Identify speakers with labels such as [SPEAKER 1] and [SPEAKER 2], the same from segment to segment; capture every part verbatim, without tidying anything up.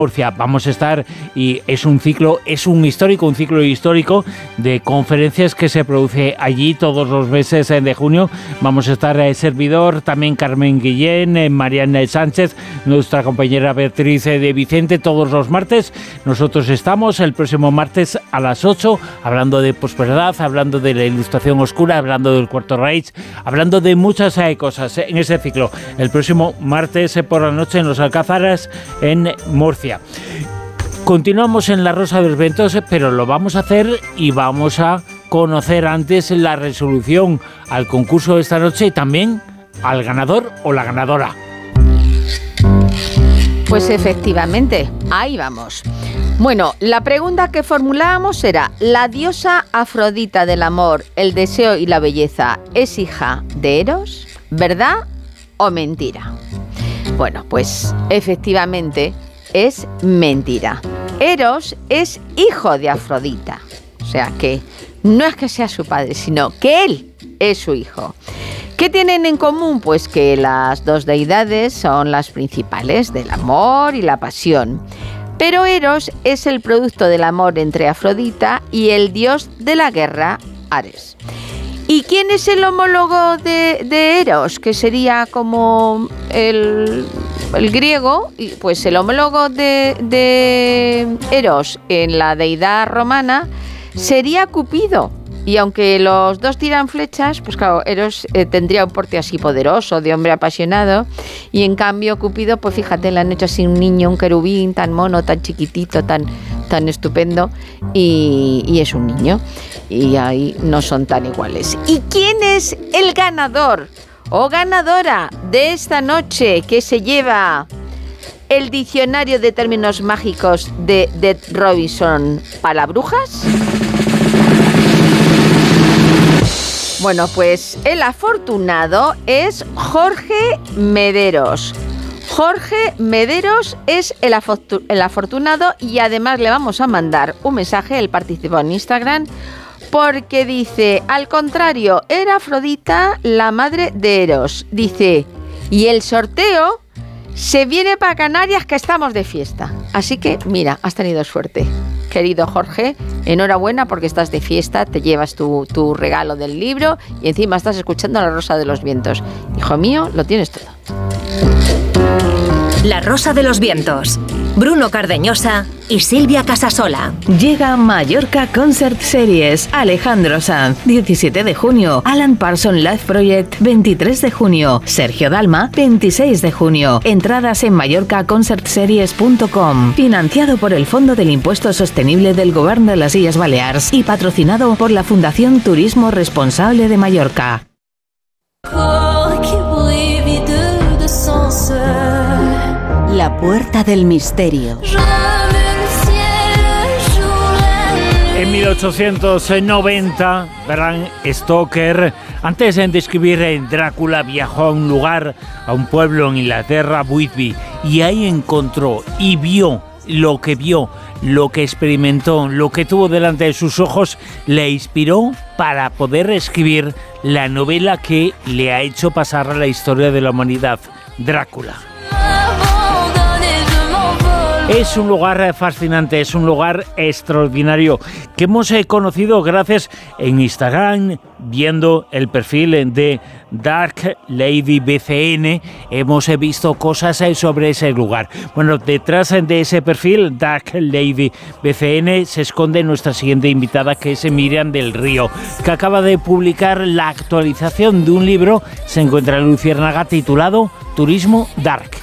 [SPEAKER 1] Murcia. Vamos a estar, y es un ciclo, es un histórico, un ciclo histórico de conferencias que se produce allí todos los meses de junio. Vamos a estar el servidor, también Carmen Guillén, Mariana Sánchez, nuestra compañera Beatriz de Vicente, todos los martes. Nosotros estamos el próximo martes a las ocho, hablando de posverdad, hablando de la Ilustración oscura, hablando del Cuarto Reich, hablando de muchas eh, cosas en ese ciclo. El próximo martes eh, por la noche en los Alcázares, en Murcia. Continuamos en La Rosa de los Vientos, pero lo vamos a hacer y vamos a conocer antes la resolución al concurso de esta noche y también al ganador o la ganadora.
[SPEAKER 2] Pues efectivamente, ahí vamos. Bueno, la pregunta que formulábamos era: ¿la diosa Afrodita del amor, el deseo y la belleza es hija de Eros? ¿Verdad o mentira? Bueno, pues efectivamente es mentira. Eros es hijo de Afrodita, o sea que no es que sea su padre, sino que él es su hijo. ¿Qué tienen en común? Pues que las dos deidades son las principales del amor y la pasión. Pero Eros es el producto del amor entre Afrodita y el dios de la guerra, Ares. ¿Y quién es el homólogo de, de Eros? Que sería como el, el griego. Pues el homólogo de, de Eros en la deidad romana sería Cupido. Y aunque los dos tiran flechas, pues claro, Eros eh, tendría un porte así poderoso, de hombre apasionado, y en cambio Cupido, pues fíjate, le han hecho así un niño, un querubín tan mono, tan chiquitito, tan, tan estupendo, y, y es un niño, y ahí no son tan iguales. ¿Y quién es el ganador o ganadora de esta noche que se lleva el diccionario de términos mágicos de Dead Robinson Palabrujas? Bueno, pues el afortunado es Jorge Mederos. Jorge Mederos es el, afortu- el afortunado y además le vamos a mandar un mensaje. Él participó en Instagram porque dice: al contrario, era Afrodita la madre de Eros. Dice, y el sorteo se viene para Canarias, que estamos de fiesta. Así que, mira, has tenido suerte. Querido Jorge, enhorabuena porque estás de fiesta, te llevas tu, tu regalo del libro y encima estás escuchando La Rosa de los Vientos. Hijo mío, lo tienes todo.
[SPEAKER 3] La Rosa de los Vientos. Bruno Cardeñosa y Silvia Casasola.
[SPEAKER 4] Llega Mallorca Concert Series. Alejandro Sanz, diecisiete de junio. Alan Parsons Live Project, veintitrés de junio. Sergio Dalma, veintiséis de junio. Entradas en mallorca concert series punto com. Financiado por el Fondo del Impuesto Sostenible del Gobierno de las Illes Balears y patrocinado por la Fundación Turismo Responsable de Mallorca.
[SPEAKER 5] La puerta del misterio.
[SPEAKER 1] En mil ochocientos noventa, Bram Stoker, antes de escribir en Drácula, viajó a un lugar, a un pueblo en Inglaterra, Whitby, y ahí encontró y vio lo que vio, lo que experimentó, lo que tuvo delante de sus ojos, le inspiró para poder escribir la novela que le ha hecho pasar a la historia de la humanidad, Drácula. Es un lugar fascinante, es un lugar extraordinario que hemos conocido gracias en Instagram, viendo el perfil de Dark Lady B C N, hemos visto cosas sobre ese lugar. Bueno, detrás de ese perfil, Dark Lady B C N, se esconde nuestra siguiente invitada, que es Miriam del Río, que acaba de publicar la actualización de un libro, se encuentra en Luciérnaga, titulado Turismo Dark.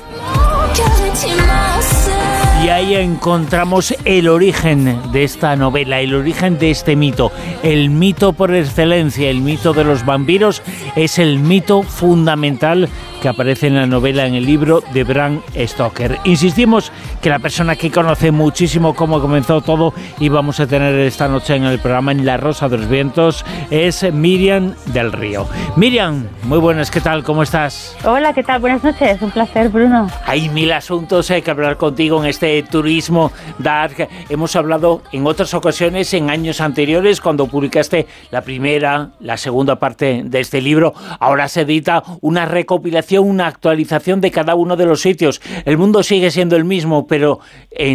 [SPEAKER 1] Y ahí encontramos el origen de esta novela, el origen de este mito. El mito por excelencia, el mito de los vampiros, es el mito fundamental que aparece en la novela, en el libro de Bram Stoker. Insistimos que la persona que conoce muchísimo cómo comenzó todo y vamos a tener esta noche en el programa en La Rosa de los Vientos es Miriam del Río. Miriam, muy buenas, ¿qué tal? ¿Cómo estás?
[SPEAKER 6] Hola, ¿qué tal? Buenas noches, un placer, Bruno.
[SPEAKER 1] Hay mil asuntos hay que hablar contigo en este turismo dark. Hemos hablado en otras ocasiones, en años anteriores, cuando publicaste la primera, la segunda parte de este libro. Ahora se edita una recopilación, una actualización de cada uno de los sitios. El mundo sigue siendo el mismo, pero en